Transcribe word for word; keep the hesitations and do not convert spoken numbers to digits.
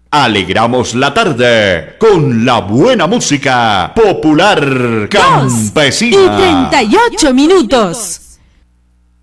Alegramos la tarde con la buena música popular campesina. dos y treinta y ocho minutos.